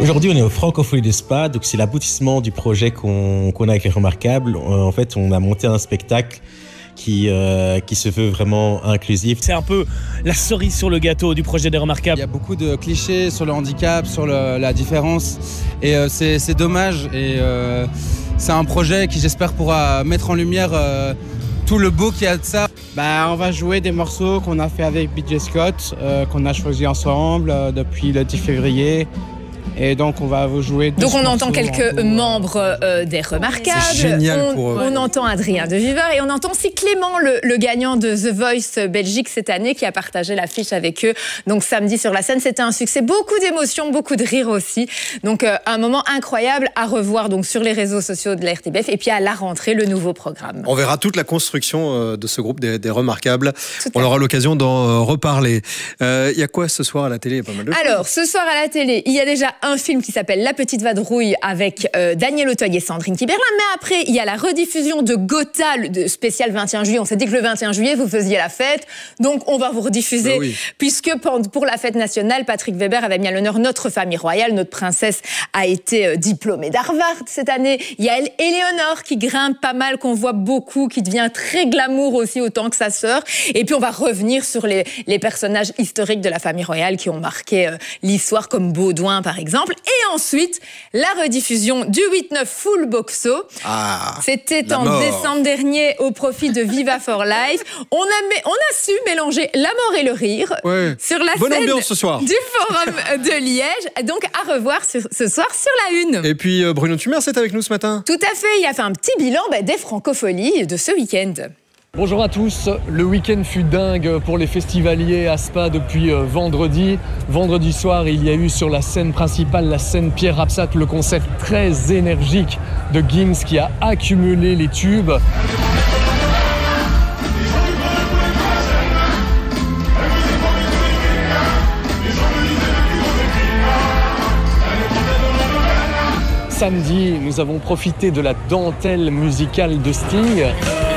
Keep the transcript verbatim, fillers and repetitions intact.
Aujourd'hui, on est au Francophonie de Spa, donc c'est l'aboutissement du projet qu'on qu'on a avec les Remarquables. En fait, on a monté un spectacle qui, euh, qui se veut vraiment inclusif. C'est un peu la cerise sur le gâteau du projet des Remarquables. Il y a beaucoup de clichés sur le handicap, sur le, la différence, et euh, c'est dommage. Et euh, c'est un projet qui, j'espère, pourra mettre en lumière euh, tout le beau qu'il y a de ça. Bah, on va jouer des morceaux qu'on a fait avec B J Scott, euh, qu'on a choisi ensemble euh, depuis le dix février. Et donc on va vous jouer. Donc on entend quelques membres euh, des Remarquables. C'est génial on, pour eux. On entend Adrien de Viveur et on entend aussi Clément, le, le gagnant de The Voice Belgique cette année, qui a partagé l'affiche avec eux. Donc samedi sur la scène, c'était un succès, beaucoup d'émotions, beaucoup de rire aussi. Donc euh, un moment incroyable à revoir donc sur les réseaux sociaux de la R T B F et puis à la rentrée le nouveau programme. On verra toute la construction euh, de ce groupe des, des Remarquables. On aura l'occasion d'en euh, reparler. Il euh, y a quoi ce soir à la télé? Il y a pas mal de Alors choses. ce soir à la télé, il y a déjà un film qui s'appelle La Petite Vadrouille avec euh, Daniel Auteuil et Sandrine Kiberlin. Mais après, il y a la rediffusion de Gotha, le spécial vingt et un juillet. On s'est dit que le vingt et un juillet, vous faisiez la fête. Donc, on va vous rediffuser. Oui. Puisque pour la fête nationale, Patrick Weber avait mis à l'honneur notre famille royale. Notre princesse a été euh, diplômée d'Harvard cette année. Il y a Éléonore qui grimpe pas mal, qu'on voit beaucoup, qui devient très glamour aussi autant que sa sœur. Et puis, on va revenir sur les, les personnages historiques de la famille royale qui ont marqué euh, l'histoire, comme Baudouin, par exemple. Et ensuite, la rediffusion du huit neuf Full Boxo. Ah, C'était en mort. décembre dernier au profit de Viva for Life. On a, on a su mélanger la mort et le rire ouais. sur la Bonne scène ambiance ce soir. du Forum de Liège. Donc à revoir sur, ce soir sur la une. Et puis euh, Bruno Thumer, c'est avec nous ce matin. Tout à fait, il a fait un petit bilan bah, des francopholies de ce week-end. Bonjour à tous, le week-end fut dingue pour les festivaliers à Spa depuis vendredi. Vendredi soir, il y a eu sur la scène principale, la scène Pierre Rapsat, le concert très énergique de Gims qui a accumulé les tubes. Samedi, nous avons profité de la dentelle musicale de Sting.